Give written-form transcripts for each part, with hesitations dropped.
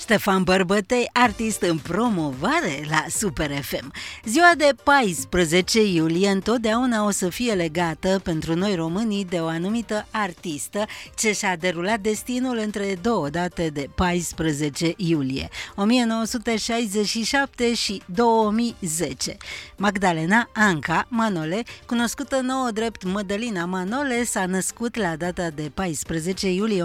Ștefan Bărbătei, artist în promovare la Super FM. Ziua de 14 iulie întotdeauna o să fie legată pentru noi românii de o anumită artistă ce și-a derulat destinul între două date de 14 iulie, 1967 și 2010. Magdalena Anca Manole, cunoscută nouă drept Mădălina Manole, s-a născut la data de 14 iulie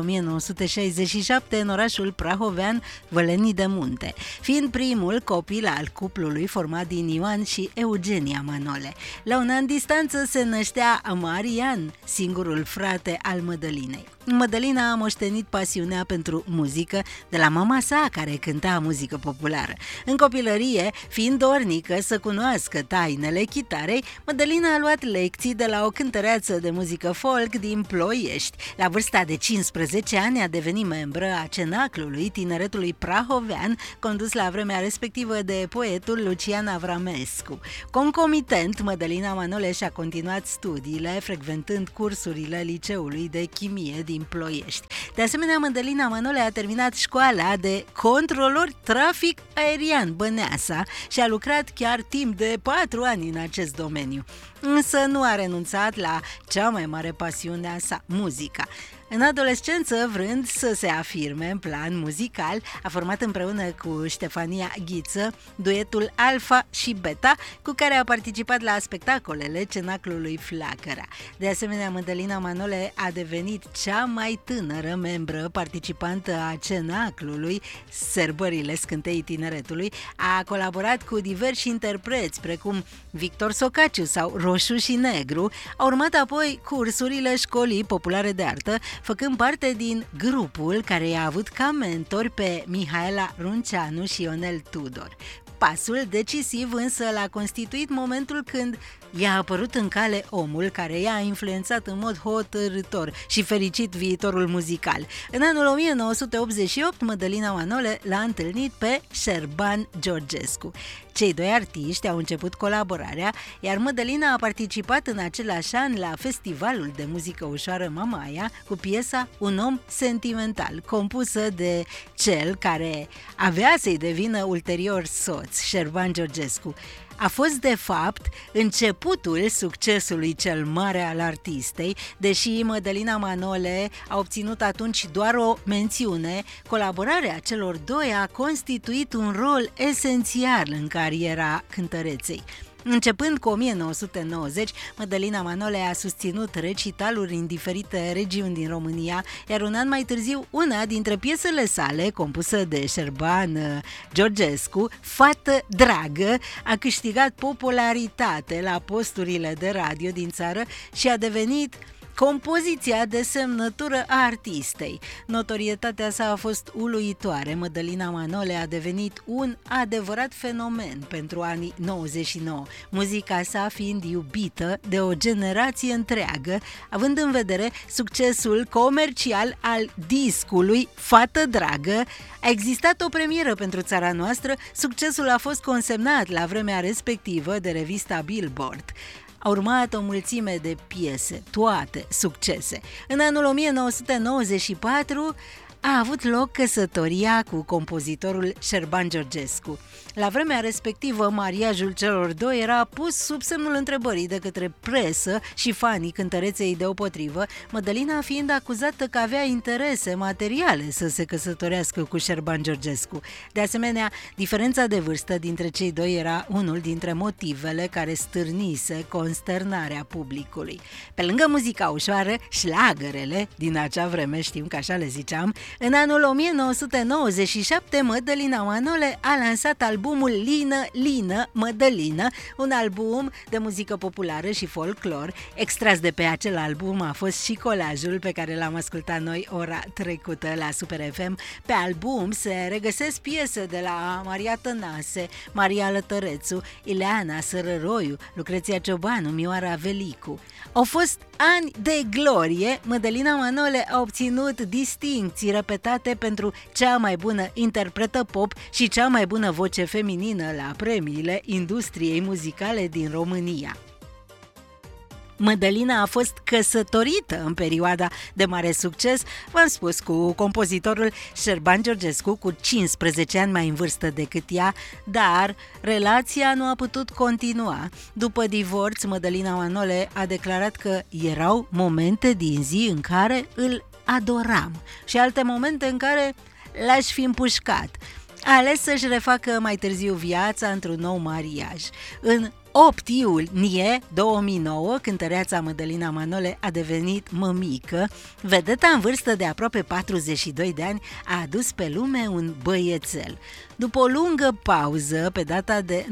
1967 în orașul prahovean Vălenii de Munte, fiind primul copil al cuplului format din Ioan și Eugenia Manole. La un an distanță se năștea Marian, singurul frate al Mădălinei. Mădălina a moștenit pasiunea pentru muzică de la mama sa, care cânta muzică populară. În copilărie, fiind dornică să cunoască tainele chitarei, Mădălina a luat lecții de la o cântăreață de muzică folk din Ploiești. La vârsta de 15 ani a devenit membră a cenaclului tineretului prahovean, condus la vremea respectivă de poetul Lucian Avramescu. Concomitent, Mădălina Manole și-a continuat studiile, frecventând cursurile liceului de chimie din Ploiești. De asemenea, Mădălina Manole a terminat școala de controlor trafic aerian Băneasa și a lucrat chiar timp de 4 ani în acest domeniu. Însă nu a renunțat la cea mai mare pasiune a sa, muzica. În adolescență, vrând să se afirme în plan muzical, a format împreună cu Ștefania Ghiță duetul Alfa și Beta, cu care a participat la spectacolele cenaclului Flacăra. De asemenea, Mădălina Manole a devenit cea mai tânără membră participantă a cenaclului Sărbările Scânteii Tineretului, a colaborat cu diversi interpreți, precum Victor Socaciu sau Roșu și Negru, a urmat apoi cursurile Școlii Populare de Artă, făcând parte din grupul care i-a avut ca mentori pe Mihaela Runceanu și Ionel Tudor. Pasul decisiv însă l-a constituit momentul când i-a apărut în cale omul care i-a influențat în mod hotărâtor și fericit viitorul muzical. În anul 1988, Mădălina Manole l-a întâlnit pe Șerban Georgescu. Cei doi artiști au început colaborarea, iar Mădălina a participat în același an la festivalul de muzică ușoară Mamaia cu piesa Un om sentimental, compusă de cel care avea să-i devină ulterior soț, Șerban Georgescu. A fost, de fapt, începutul succesului cel mare al artistei, deși Mădălina Manole a obținut atunci doar o mențiune. Colaborarea celor doi a constituit un rol esențial în cariera cântăreței. Începând cu 1990, Mădălina Manole a susținut recitaluri în diferite regiuni din România, iar un an mai târziu, una dintre piesele sale, compusă de Șerban Georgescu, Fată dragă, a câștigat popularitate la posturile de radio din țară și a devenit compoziția de semnătură a artistei. Notorietatea sa a fost uluitoare. Mădălina Manole a devenit un adevărat fenomen pentru anii 99, muzica sa fiind iubită de o generație întreagă, având în vedere succesul comercial al discului Fată dragă. A existat o premieră pentru țara noastră, succesul a fost consemnat la vremea respectivă de revista Billboard. A urmat o mulțime de piese, toate succese. În anul 1994 a avut loc căsătoria cu compozitorul Șerban Georgescu. La vremea respectivă, mariajul celor doi era pus sub semnul întrebării de către presă și fanii cântăreței deopotrivă, Mădălina fiind acuzată că avea interese materiale să se căsătorească cu Șerban Georgescu. De asemenea, diferența de vârstă dintre cei doi era unul dintre motivele care stârnise consternarea publicului. Pe lângă muzica ușoară, șlagărele din acea vreme, știm că așa le ziceam, în anul 1997, Mădălina Manole a lansat albumul Lină, Lină, Mădălină, un album de muzică populară și folclor. Extras de pe acel album a fost și colajul pe care l-am ascultat noi ora trecută la Super FM. Pe album se regăsesc piese de la Maria Tănase, Maria Lătărețu, Ileana Sărăroiu, Lucreția Ciobanu, Mioara Velicu. Au fost ani de glorie. Mădălina Manole a obținut distincții repetate pentru cea mai bună interpretă pop și cea mai bună voce feminină la premiile industriei muzicale din România. Mădălina a fost căsătorită în perioada de mare succes, v-am spus, cu compozitorul Șerban Georgescu, cu 15 ani mai în vârstă decât ea, dar relația nu a putut continua. După divorț, Mădălina Manole a declarat că erau momente din zi în care îl adoram și alte momente în care l-aș fi împușcat. A ales să-și refacă mai târziu viața într-un nou mariaj. În 8 iulie 2009, cântăreața Mădălina Manole a devenit mămică. Vedeta în vârstă de aproape 42 de ani a adus pe lume un băiețel. După o lungă pauză, pe data de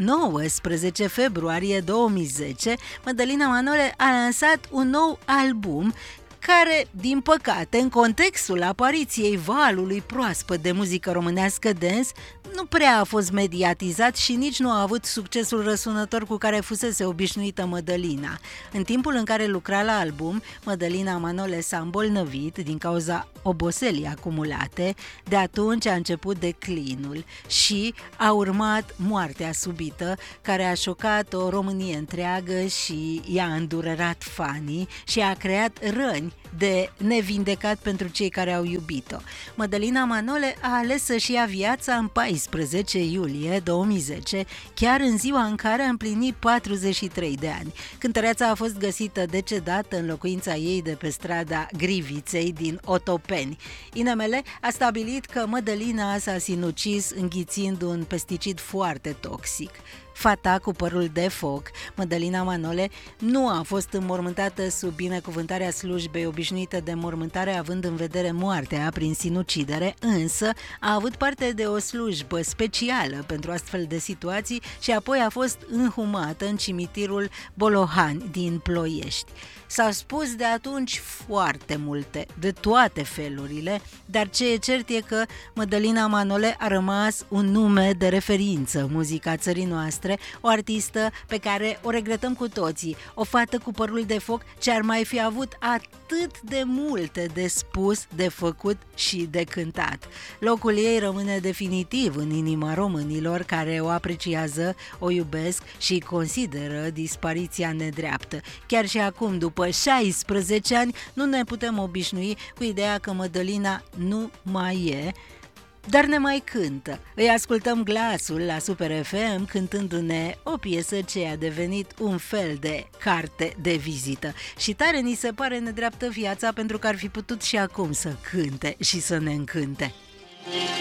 19 februarie 2010, Mădălina Manole a lansat un nou album care, din păcate, în contextul apariției valului proaspăt de muzică românească dance, nu prea a fost mediatizat și nici nu a avut succesul răsunător cu care fusese obișnuită Mădălina. În timpul în care lucra la album, Mădălina Manole s-a îmbolnăvit din cauza oboselii acumulate. De atunci a început declinul și a urmat moartea subită, care a șocat o Românie întreagă și i-a îndurerat fanii și a creat răni de nevindecat pentru cei care au iubit-o. Mădălina Manole a ales să-și ia viața în 14 iulie 2010, chiar în ziua în care a împlinit 43 de ani. Cântăreața a fost găsită decedată în locuința ei de pe strada Griviței din Otopeni. INML a stabilit că Mădălina s-a sinucis înghițind un pesticid foarte toxic. Fata cu părul de foc, Mădălina Manole, nu a fost înmormântată sub binecuvântarea slujbei obișnuită de mormântare, având în vedere moartea prin sinucidere, însă a avut parte de o slujbă specială pentru astfel de situații și apoi a fost înhumată în cimitirul Bolohani din Ploiești. S-au spus de atunci foarte multe, de toate felurile, dar ce e cert e că Mădălina Manole a rămas un nume de referință în muzica țării noastre, o artistă pe care o regretăm cu toții, o fată cu părul de foc ce ar mai fi avut atât de multe de spus, de făcut și de cântat. Locul ei rămâne definitiv în inima românilor care o apreciază, o iubesc și consideră dispariția nedreaptă. Chiar și acum, după 16 ani, nu ne putem obișnui cu ideea că Mădălina nu mai e, dar ne mai cântă. Îi ascultăm glasul la Super FM cântându-ne o piesă ce a devenit un fel de carte de vizită. Și tare ni se pare nedreaptă viața, pentru că ar fi putut și acum să cânte și să ne încânte.